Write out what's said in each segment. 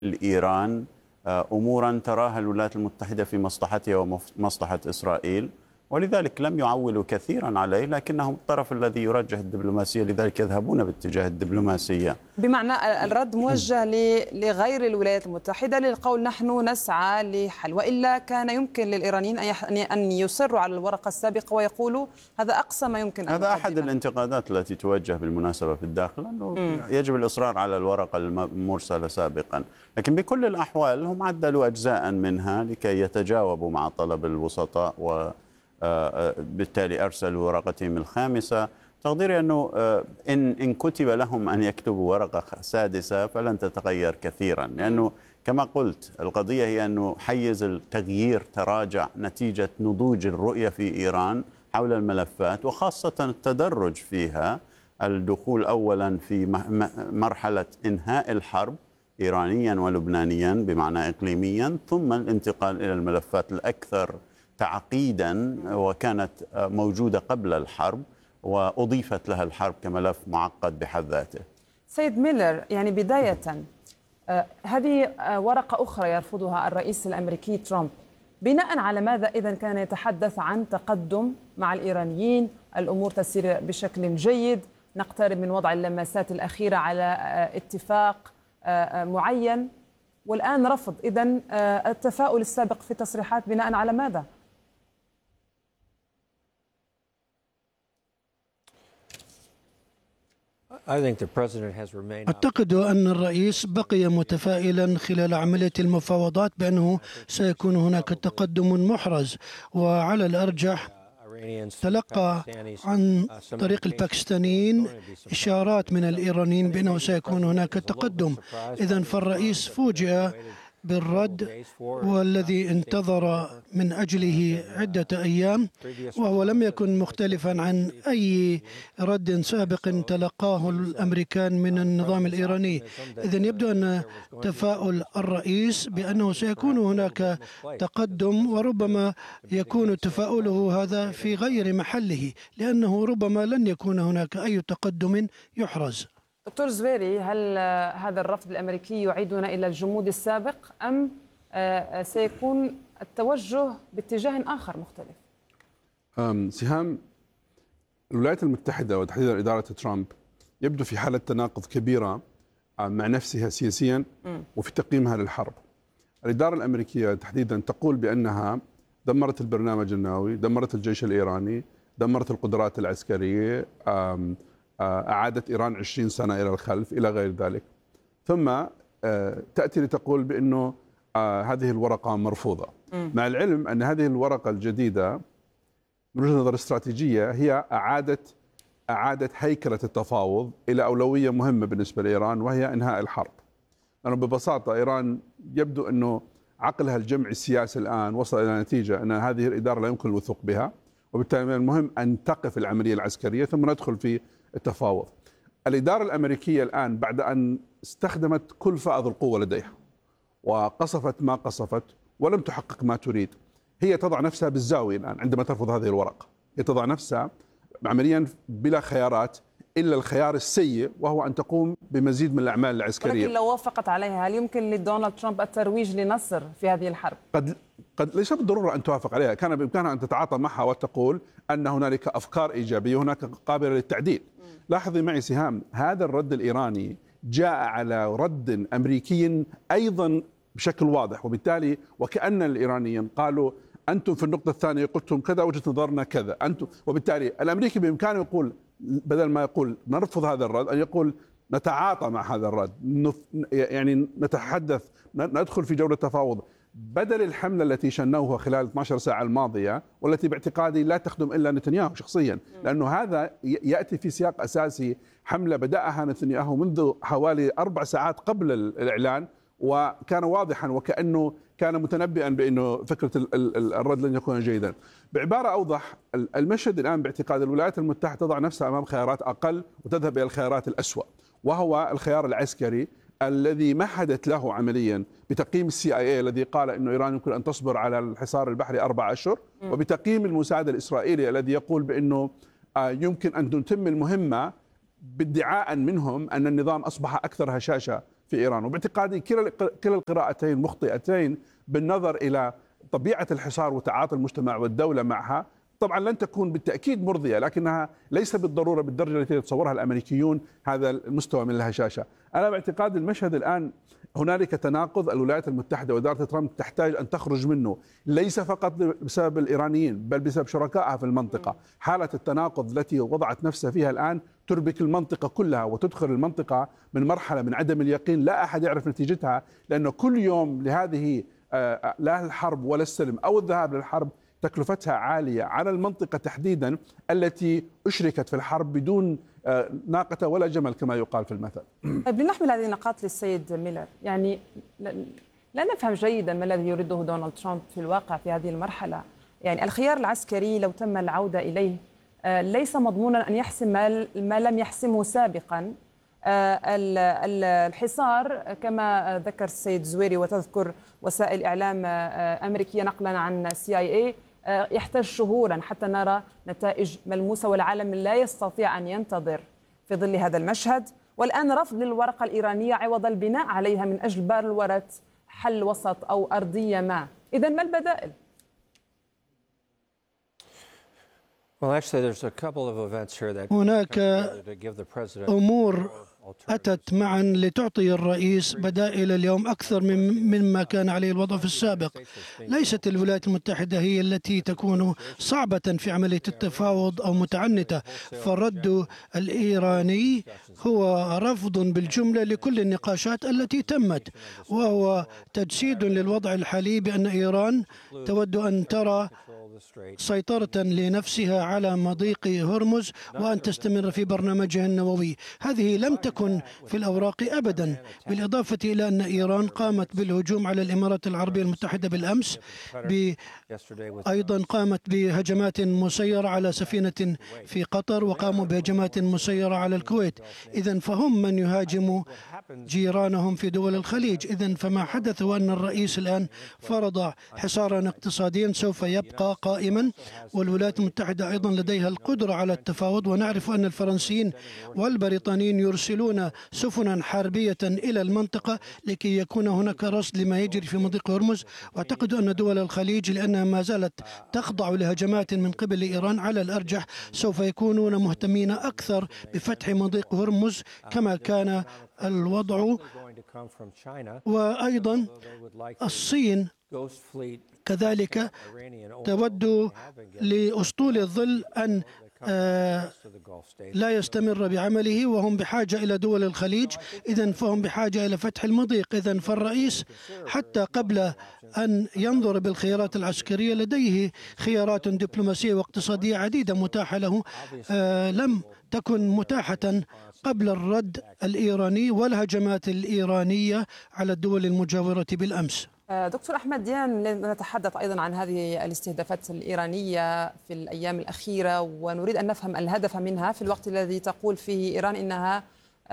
إيران أمورا تراها الولايات المتحدة في مصلحتها ومصلحة إسرائيل، ولذلك لم يعولوا كثيرا عليه، لكنهم الطرف الذي يرجح الدبلوماسية، لذلك يذهبون باتجاه الدبلوماسية. بمعنى الرد موجه لغير الولايات المتحدة للقول نحن نسعى لحل، وإلا كان يمكن للإيرانيين أن يصروا على الورقة السابقة ويقولوا هذا أقصى ما يمكن أن هذا أحد الانتقادات التي توجه بالمناسبة في الداخل، أنه يجب الإصرار على الورقة المرسلة سابقا، لكن بكل الأحوال هم عدلوا أجزاء منها لكي يتجاوبوا مع طلب الوسطاء، وبالتالي أرسلوا ورقتهم الخامسة. تقديري أنه إن كتب لهم أن يكتبوا ورقة سادسة فلن تتغير كثيرا، لأنه كما قلت القضية هي أنه حيز التغيير تراجع نتيجة نضوج الرؤية في إيران حول الملفات، وخاصة التدرج فيها، الدخول أولا في مرحلة إنهاء الحرب إيرانيا ولبنانيا بمعنى إقليميا، ثم الانتقال إلى الملفات الأكثر تعقيدا وكانت موجودة قبل الحرب وأضيفت لها الحرب كملف معقد بحد ذاته. سيد ميلر، يعني بداية هذه ورقة أخرى يرفضها الرئيس الأمريكي ترامب، بناء على ماذا إذن كان يتحدث عن تقدم مع الإيرانيين، الأمور تسير بشكل جيد، نقترب من وضع اللمسات الأخيرة على اتفاق معين، والآن رفض؟ إذن التفاؤل السابق في تصريحات بناء على ماذا؟ أعتقد أن الرئيس بقي متفائلا خلال عملية المفاوضات بأنه سيكون هناك تقدم محرز، وعلى الأرجح تلقى عن طريق الباكستانيين إشارات من الإيرانيين بأنه سيكون هناك تقدم. إذن فالرئيس فوجئ بالرد والذي انتظر من أجله عدة أيام، وهو لم يكن مختلفا عن أي رد سابق تلقاه الأمريكان من النظام الإيراني. إذن يبدو أن تفاؤل الرئيس بأنه سيكون هناك تقدم، وربما يكون تفاؤله هذا في غير محله، لأنه ربما لن يكون هناك أي تقدم يحرز. دكتور زبيري، هل هذا الرفض الأمريكي يعيدنا إلى الجمود السابق، أم سيكون التوجه باتجاه آخر مختلف؟ سهام، الولايات المتحدة وتحديدا إدارة ترامب يبدو في حالة تناقض كبيرة مع نفسها سياسيا وفي تقييمها للحرب. الإدارة الأمريكية تحديدا تقول بأنها دمرت البرنامج النووي، دمرت الجيش الإيراني، دمرت القدرات العسكرية، أعادت إيران 20 سنة إلى الخلف إلى غير ذلك، ثم تأتي لتقول بأنه هذه الورقة مرفوضة، مع العلم أن هذه الورقة الجديدة من وجهة نظر استراتيجية هي أعادة هيكلة التفاوض إلى أولوية مهمة بالنسبة لإيران، وهي إنهاء الحرب. لأنه ببساطة إيران يبدو أنه عقلها الجمعي السياسي الآن وصل إلى نتيجة أن هذه الإدارة لا يمكن الوثوق بها، وبالتالي من المهم أن تقف العملية العسكرية ثم ندخل في التفاوض. الإدارة الأمريكية الآن بعد أن استخدمت كل فائض القوة لديها وقصفت ما قصفت ولم تحقق ما تريد، هي تضع نفسها بالزاوية الآن عندما ترفض هذه الورقة. هي تضع نفسها عمليا بلا خيارات إلا الخيار السيء، وهو أن تقوم بمزيد من الأعمال العسكرية. ولكن لو وافقت عليها هل يمكن لدونالد ترامب الترويج لنصر في هذه الحرب؟ قد ليس بالضرورة أن توافق عليها، كان بإمكانها أن تتعاطى معها وتقول أن هنالك أفكار إيجابية هناك قابلة للتعديل. لاحظي معي سهام، هذا الرد الإيراني جاء على رد أمريكي أيضا بشكل واضح، وبالتالي وكأن الإيرانيين قالوا أنتم في النقطة الثانية قلتم كذا، وجهة نظرنا كذا، أنتم. وبالتالي الأمريكي بإمكانه يقول بدل ما يقول نرفض هذا الرد أن يقول نتعاطى مع هذا الرد، يعني نتحدث، ندخل في جولة تفاوض، بدل الحملة التي شنوها خلال 12 ساعة الماضية، والتي باعتقادي لا تخدم إلا نتنياهو شخصيا، لأنه هذا يأتي في سياق أساسي حملة بدأها نتنياهو منذ حوالي 4 ساعات قبل الإعلان، وكان واضحا وكأنه كان متنبئا بأنه فكرة الرد لن يكون جيدا. بعبارة أوضح، المشهد الآن باعتقاد الولايات المتحدة تضع نفسها أمام خيارات أقل وتذهب إلى الخيارات الأسوأ، وهو الخيار العسكري الذي مهدت له عمليا بتقييم CIA الذي قال أن إيران يمكن أن تصبر على الحصار البحري 4 أشهر، وبتقييم المساعدة الإسرائيلي الذي يقول بأنه يمكن أن تتم المهمة بادعاء منهم أن النظام أصبح أكثر هشاشة في إيران. وباعتقادي كلا القراءتين مخطئتين بالنظر إلى طبيعة الحصار وتعاطي المجتمع والدولة معها. طبعا لن تكون بالتأكيد مرضية، لكنها ليس بالضرورة بالدرجة التي يتصورها الأمريكيون هذا المستوى من الهشاشة. أنا باعتقاد المشهد الآن هنالك تناقض، الولايات المتحدة وإدارة ترامب تحتاج أن تخرج منه، ليس فقط بسبب الإيرانيين بل بسبب شركائها في المنطقة. حالة التناقض التي وضعت نفسها فيها الآن تربك المنطقة كلها وتدخل المنطقة من مرحلة من عدم اليقين لا أحد يعرف نتيجتها، لأنه كل يوم لهذه لا الحرب ولا السلم أو الذهاب للحرب تكلفتها عالية على المنطقة تحديدا التي أشركت في الحرب بدون ناقة ولا جمل كما يقال في المثل. طيب لنحمل هذه النقاط للسيد ميلر، يعني لا نفهم جيدا ما الذي يريده دونالد ترامب في الواقع في هذه المرحلة. يعني الخيار العسكري لو تم العودة إليه ليس مضمونا أن يحسم ما لم يحسمه سابقا. الحصار كما ذكر السيد زويري وتذكر وسائل إعلام أمريكية نقلا عن CIA يحتاج شهورا حتى نرى نتائج ملموسة، والعالم لا يستطيع أن ينتظر في ظل هذا المشهد. والآن رفض للورقة الإيرانية عوض البناء عليها من أجل بلورة حل وسط أو أرضية ما. إذن ما البدائل؟ هناك أمور أتت معا لتعطي الرئيس بدائل اليوم أكثر مما كان عليه الوضع في السابق. ليست الولايات المتحدة هي التي تكون صعبة في عملية التفاوض أو متعنتة، فالرد الإيراني هو رفض بالجملة لكل النقاشات التي تمت، وهو تجسيد للوضع الحالي بأن إيران تود أن ترى سيطرة لنفسها على مضيق هرمز وأن تستمر في برنامجها النووي. هذه لم تكن في الأوراق أبدا، بالإضافة إلى أن إيران قامت بالهجوم على الإمارات العربية المتحدة بالأمس، أيضا قامت بهجمات مسيرة على سفينة في قطر، وقاموا بهجمات مسيرة على الكويت. إذن فهم من يهاجم جيرانهم في دول الخليج. إذن فما حدث هو أن الرئيس الآن فرض حصارا اقتصاديا سوف يبقى قائما، والولايات المتحدة أيضا لديها القدرة على التفاوض. ونعرف أن الفرنسيين والبريطانيين يرسلون سفنا حربية إلى المنطقة لكي يكون هناك رصد لما يجري في مضيق هرمز. واعتقد أن دول الخليج لأنها ما زالت تخضع لهجمات من قبل إيران على الأرجح سوف يكونون مهتمين أكثر بفتح مضيق هرمز كما كان الوضع. وأيضا الصين كذلك تود لأسطول الظل أن لا يستمر بعمله، وهم بحاجة إلى دول الخليج. إذن فهم بحاجة إلى فتح المضيق. إذن فالرئيس حتى قبل أن ينظر بالخيارات العسكرية لديه خيارات دبلوماسية واقتصادية عديدة متاحة له، لم تكن متاحة قبل الرد الإيراني والهجمات الإيرانية على الدول المجاورة بالأمس. دكتور أحمد ديان، نتحدث أيضا عن هذه الاستهدافات الإيرانية في الأيام الأخيرة، ونريد أن نفهم الهدف منها في الوقت الذي تقول فيه إيران إنها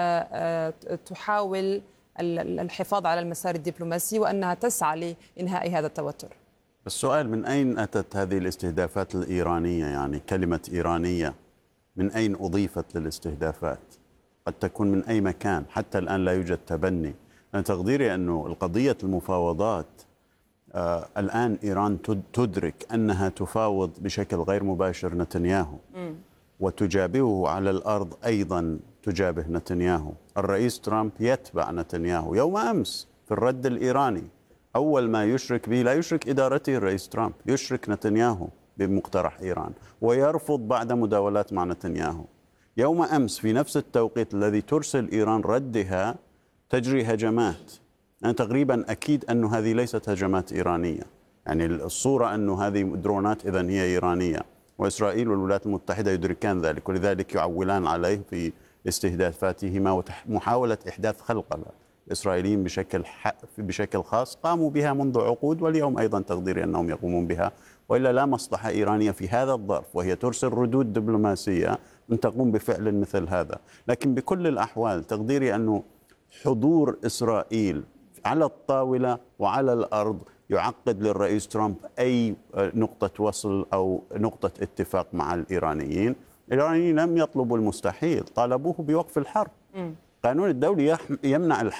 تحاول الحفاظ على المسار الدبلوماسي وأنها تسعى لإنهاء هذا التوتر. السؤال من أين أتت هذه الاستهدافات الإيرانية؟ يعني كلمة إيرانية من أين أضيفت للاستهدافات؟ قد تكون من أي مكان، حتى الآن لا يوجد تبني. أنا تقديري أنه القضية المفاوضات الآن إيران تدرك أنها تفاوض بشكل غير مباشر نتنياهو وتجابهه على الأرض، أيضا تجابه نتنياهو. الرئيس ترامب يتبع نتنياهو. يوم أمس في الرد الإيراني أول ما يشرك به، لا يشرك إدارته الرئيس ترامب، يشرك نتنياهو بمقترح إيران ويرفض بعد مداولات مع نتنياهو. يوم أمس في نفس التوقيت الذي ترسل إيران ردها تجري هجمات. يعني تقريبا أكيد أن هذه ليست هجمات إيرانية، يعني الصورة أن هذه درونات إذن هي إيرانية، وإسرائيل والولايات المتحدة يدركان ذلك، ولذلك يعولان عليه في استهدافاتهما ومحاولة إحداث خلقة. الإسرائيليين بشكل خاص قاموا بها منذ عقود، واليوم أيضا تقديري أنهم يقومون بها، وإلا لا مصلحة إيرانية في هذا الظرف، وهي ترسل ردود دبلوماسية أن تقوم بفعل مثل هذا. لكن بكل الأحوال تقديري أنه حضور إسرائيل على الطاولة وعلى الأرض يعقد للرئيس ترامب أي نقطة وصل أو نقطة اتفاق مع الإيرانيين. الإيرانيين لم يطلبوا المستحيل، طالبوه بوقف الحرب. قانون الدولي يمنع الحرب،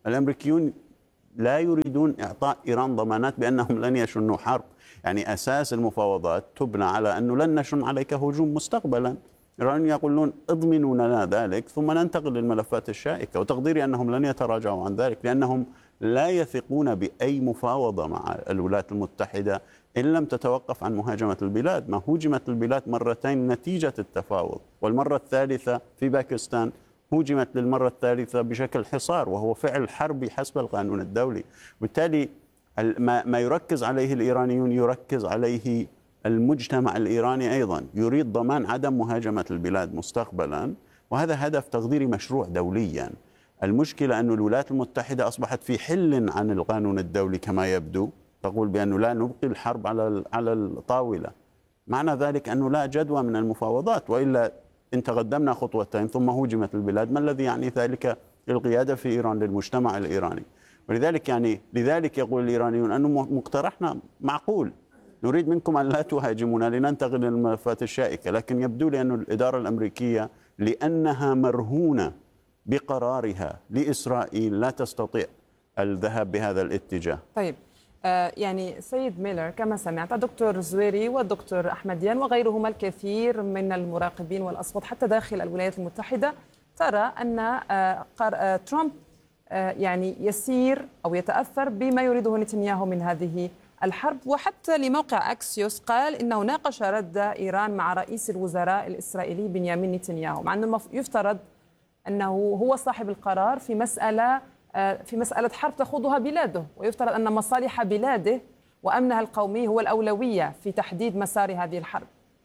الأمريكيون لا يريدون إعطاء إيران ضمانات بأنهم لن يشنوا حرب. يعني أساس المفاوضات تبنى على أنه لن نشن عليك هجوم مستقبلا. الإيرانيون يقولون اضمنوا لنا ذلك ثم ننتقل للملفات الشائكة، وتقديري أنهم لن يتراجعوا عن ذلك لأنهم لا يثقون بأي مفاوضة مع الولايات المتحدة إن لم تتوقف عن مهاجمة البلاد. ما هوجمت البلاد مرتين نتيجة التفاوض، والمرة الثالثة في باكستان هوجمت للمرة الثالثة بشكل حصار، وهو فعل حربي حسب القانون الدولي. بالتالي ما يركز عليه الإيرانيون يركز عليه المجتمع الإيراني أيضا، يريد ضمان عدم مهاجمة البلاد مستقبلا، وهذا هدف تقديري مشروع دوليا. المشكلة أن الولايات المتحدة أصبحت في حل عن القانون الدولي كما يبدو، تقول بأنه لا نبقي الحرب على الطاولة. معنى ذلك أنه لا جدوى من المفاوضات، وإلا إن تقدمنا خطوتين ثم هوجمت البلاد ما الذي يعني ذلك للقيادة في إيران، للمجتمع الإيراني؟ ولذلك لذلك يقول الإيرانيون أنه مقترحنا معقول، نريد منكم أن لا تهاجمونا لننتقل للملفات الشائكة، لكن يبدو لي أن الإدارة الأمريكية لأنها مرهونة بقرارها لإسرائيل لا تستطيع الذهاب بهذا الاتجاه. طيب يعني سيد ميلر، كما سمعت الدكتور زويري والدكتور أحمديان وغيرهما الكثير من المراقبين والأصوات حتى داخل الولايات المتحدة ترى أن ترامب يعني يسير أو يتأثر بما يريده نتنياهو من هذه الحرب. وحتى لموقع أكسيوس قال إنه ناقش رد إيران مع رئيس الوزراء الإسرائيلي بنيامين نتنياهو، مع أنه يفترض أنه هو صاحب القرار في مسألة حرب تخوضها بلاده، ويفترض أن مصالح بلاده وأمنها القومي هو الأولوية في تحديد مسار هذه الحرب.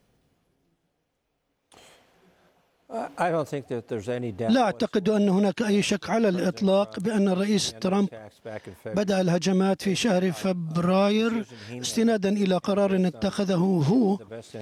لا أعتقد أن هناك أي شك على الإطلاق بأن الرئيس ترامب بدأ الهجمات في شهر فبراير استنادا إلى قرار اتخذه هو،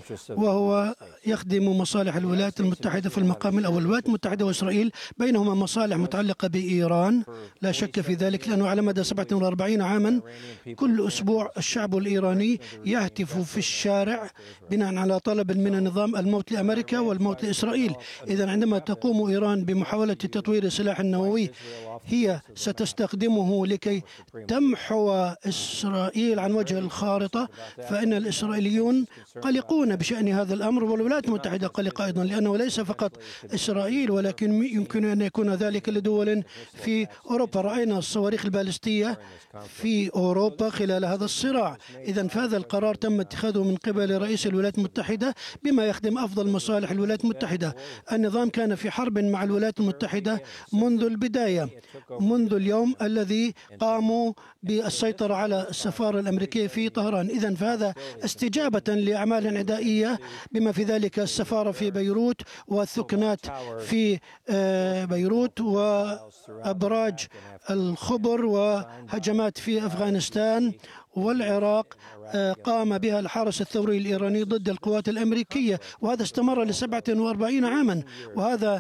وهو يخدم مصالح الولايات المتحدة في المقام الأول. الولايات المتحدة وإسرائيل بينهما مصالح متعلقة بإيران لا شك في ذلك، لأنه على مدى 47 عاما كل أسبوع الشعب الإيراني يهتف في الشارع بناء على طلب من النظام الموت لأمريكا والموت لإسرائيل. إذن عندما تقوم إيران بمحاولة تطوير السلاح النووي هي ستستخدمه لكي تمحو إسرائيل عن وجه الخارطة، فإن الإسرائيليون قلقون بشأن هذا الأمر، والولايات المتحدة قلقة أيضا، لأنه ليس فقط إسرائيل ولكن يمكن أن يكون ذلك لدول في أوروبا. رأينا الصواريخ البالستية في أوروبا خلال هذا الصراع. إذن فهذا القرار تم اتخاذه من قبل رئيس الولايات المتحدة بما يخدم أفضل مصالح الولايات المتحدة. النظام كان في حرب مع الولايات المتحدة منذ البداية، منذ اليوم الذي قاموا بالسيطرة على السفارة الأمريكية في طهران. إذن فهذا استجابة لأعمال عدائية بما في ذلك السفارة في بيروت والثكنات في بيروت وأبراج الخبر وهجمات في أفغانستان والعراق قام بها الحرس الثوري الإيراني ضد القوات الأمريكية، وهذا استمر ل47 عاما، وهذا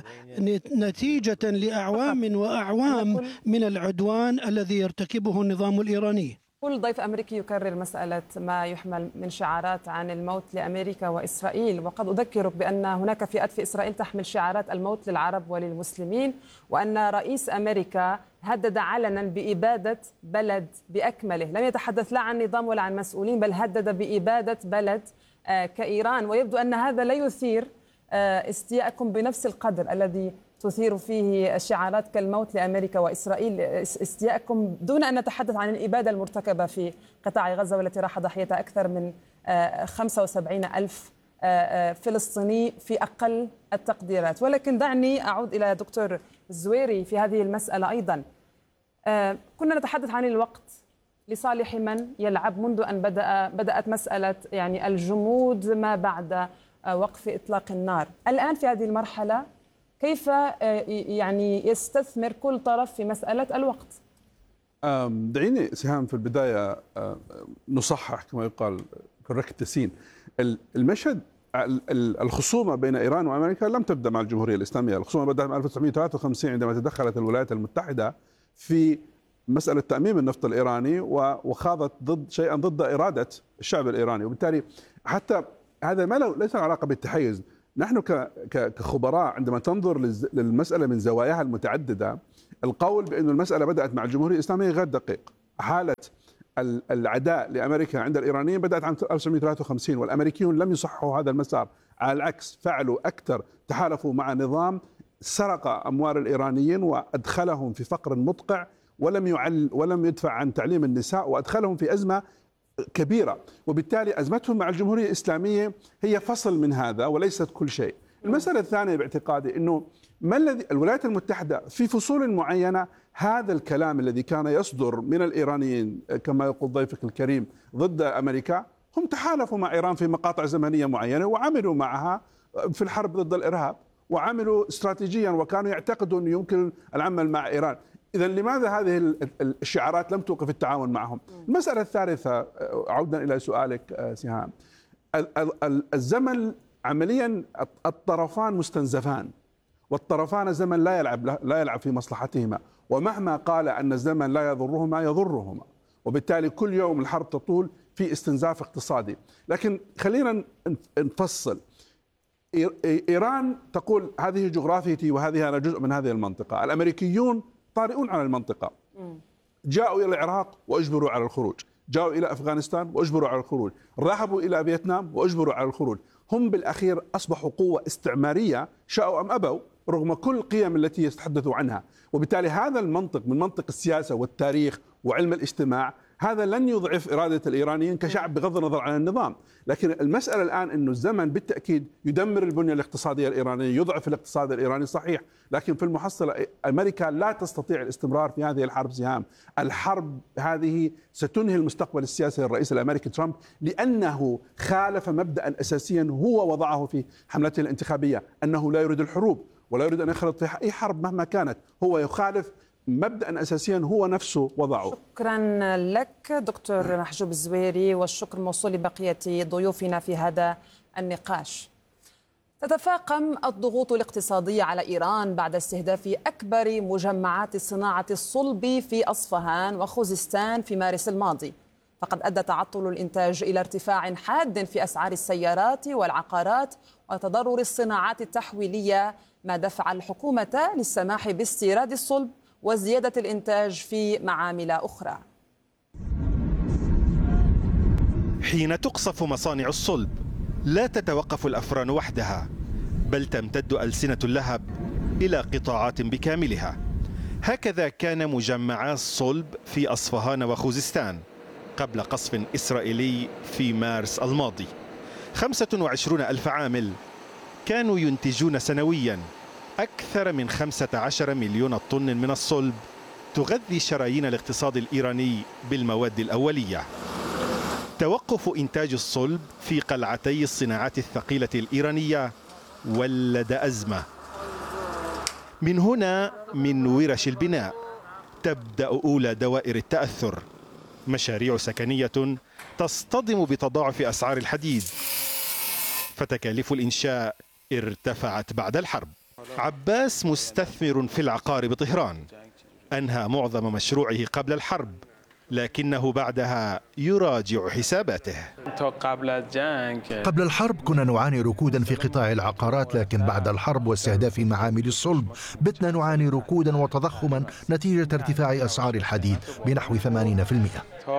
نتيجة لأعوام وأعوام من العدوان الذي يرتكبه النظام الإيراني. كل ضيف أمريكي يكرر مسألة ما يحمل من شعارات عن الموت لأمريكا وإسرائيل، وقد أذكرك بأن هناك فئات في إسرائيل تحمل شعارات الموت للعرب وللمسلمين، وأن رئيس أمريكا هدد علنا بإبادة بلد بأكمله، لم يتحدث لا عن نظام ولا عن مسؤولين، بل هدد بإبادة بلد كإيران. ويبدو أن هذا لا يثير استياءكم بنفس القدر الذي تثير فيه شعارات كالموت لأمريكا وإسرائيل، استياءكم دون أن نتحدث عن الإبادة المرتكبة في قطاع غزة والتي راح ضحيتها أكثر من 75,000 فلسطيني في أقل التقديرات. ولكن دعني أعود إلى دكتور زويري في هذه المسألة أيضا. كنا نتحدث عن الوقت لصالح من يلعب منذ أن بدأت مسألة يعني الجمود ما بعد وقف إطلاق النار. الآن في هذه المرحلة كيف يعني يستثمر كل طرف في مسألة الوقت؟ دعيني سهام في البداية نصحح كما يقال correct the scene. المشهد الخصومة بين إيران وأمريكا لم تبدأ مع الجمهورية الإسلامية، الخصومة بدأت من 1953 عندما تدخلت الولايات المتحدة في مسألة تأميم النفط الإيراني وخاضت شيئا ضد إرادة الشعب الإيراني، وبالتالي حتى هذا ما له ليس علاقة بالتحيز. نحن كخبراء عندما تنظر للمسألة من زواياها المتعددة القول بأن المسألة بدأت مع الجمهورية الإسلامية غير دقيق. حالة العداء لأمريكا عند الإيرانيين بدأت عام 1953 والأمريكيون لم يصححوا هذا المسار، على العكس فعلوا أكثر، تحالفوا مع نظام سرق أموال الإيرانيين وأدخلهم في فقر مدقع ولم يدفع عن تعليم النساء وأدخلهم في أزمة كبيرة، وبالتالي أزمتهم مع الجمهورية الإسلامية هي فصل من هذا وليست كل شيء. المسألة الثانية باعتقادي أنه ما الذي الولايات المتحدة في فصول معينة هذا الكلام الذي كان يصدر من الإيرانيين كما يقول ضيفك الكريم ضد أمريكا، هم تحالفوا مع إيران في مقاطع زمنية معينة وعملوا معها في الحرب ضد الإرهاب وعملوا استراتيجيا وكانوا يعتقدوا أنه يمكن العمل مع إيران. إذا لماذا هذه الشعارات لم توقف التعاون معهم؟ المسألة الثالثة عودا إلى سؤالك سهام، الزمن عمليا الطرفان مستنزفان، والطرفان الزمن لا يلعب في مصلحتهما، ومهما قال أن الزمن لا يضرهما يضرهما، وبالتالي كل يوم الحرب تطول في استنزاف اقتصادي. لكن خلينا نفصل. إيران تقول هذه جغرافيتي وهذه أنا جزء من هذه المنطقة. الأمريكيون طارئون على المنطقة، جاءوا إلى العراق وأجبروا على الخروج، جاءوا إلى أفغانستان وأجبروا على الخروج، ذهبوا إلى فيتنام وأجبروا على الخروج. هم بالأخير أصبحوا قوة استعمارية شاءوا أم أبوا رغم كل القيم التي يتحدثوا عنها، وبالتالي هذا المنطق من منطق السياسة والتاريخ وعلم الاجتماع هذا لن يضعف إرادة الإيرانيين كشعب بغض النظر عن النظام. لكن المسألة الآن أنه الزمن بالتأكيد يدمر البنية الاقتصادية الإيرانية، يضعف الاقتصاد الإيراني صحيح، لكن في المحصلة أمريكا لا تستطيع الاستمرار في هذه الحرب سهام. الحرب هذه ستنهي المستقبل السياسي للرئيس الأمريكي ترامب لأنه خالف مبدأ أساسيا هو وضعه في حملته الانتخابية، أنه لا يريد الحروب ولا يريد أن يخرط في أي حرب مهما كانت، هو يخالف مبدأ أساسيا هو نفسه وضعه. شكرا لك دكتور محجوب الزويري، والشكر موصول لبقية ضيوفنا في هذا النقاش. تتفاقم الضغوط الاقتصادية على إيران بعد استهداف أكبر مجمعات صناعة الصلب في أصفهان وخوزستان في مارس الماضي، فقد أدى تعطل الإنتاج إلى ارتفاع حاد في أسعار السيارات والعقارات وتضرر الصناعات التحويلية، ما دفع الحكومة للسماح باستيراد الصلب وزيادة الإنتاج في معامل أخرى. حين تقصف مصانع الصلب لا تتوقف الأفران وحدها، بل تمتد ألسنة اللهب إلى قطاعات بكاملها. هكذا كان مجمعا الصلب في أصفهان وخوزستان قبل قصف إسرائيلي في مارس الماضي. 25,000 عامل كانوا ينتجون سنويا أكثر من 15 مليون طن من الصلب تغذي شرايين الاقتصاد الإيراني بالمواد الأولية. توقف إنتاج الصلب في قلعتي الصناعات الثقيلة الإيرانية ولد أزمة. من هنا من ورش البناء تبدأ أولى دوائر التأثر. مشاريع سكنية تصطدم بتضاعف أسعار الحديد، فتكاليف الإنشاء ارتفعت بعد الحرب. عباس مستثمر في العقار بطهران، أنهى معظم مشروعه قبل الحرب، لكنه بعدها يراجع حساباته. قبل الحرب كنا نعاني ركودا في قطاع العقارات، لكن بعد الحرب واستهداف معامل الصلب بتنا نعاني ركودا وتضخما نتيجة ارتفاع أسعار الحديد بنحو 80%.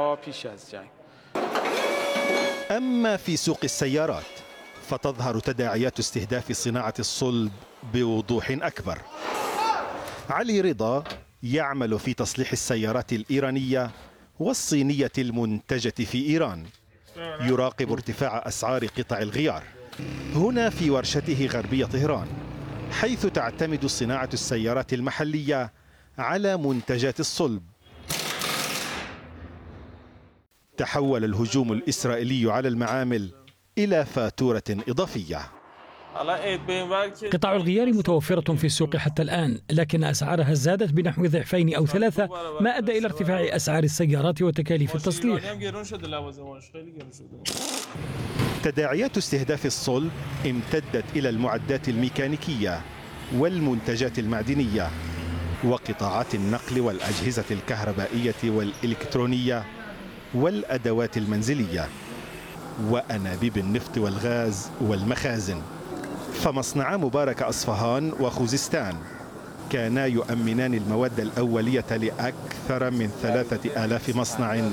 أما في سوق السيارات فتظهر تداعيات استهداف صناعة الصلب بوضوح أكبر. علي رضا يعمل في تصليح السيارات الإيرانية والصينية المنتجة في إيران، يراقب ارتفاع أسعار قطع الغيار هنا في ورشته غربية طهران، حيث تعتمد صناعة السيارات المحلية على منتجات الصلب. تحول الهجوم الإسرائيلي على المعامل إلى فاتورة إضافية. قطع الغيار متوفرة في السوق حتى الآن، لكن أسعارها زادت بنحو ضعفين أو ثلاثة، ما أدى إلى ارتفاع أسعار السيارات وتكاليف التصليح. تداعيات استهداف الصلب امتدت إلى المعدات الميكانيكية والمنتجات المعدنية وقطاعات النقل والأجهزة الكهربائية والإلكترونية والأدوات المنزلية وأنابيب النفط والغاز والمخازن. فمصنعا مبارك أصفهان وخوزستان كانا يؤمنان المواد الأولية لأكثر من 3000 مصنع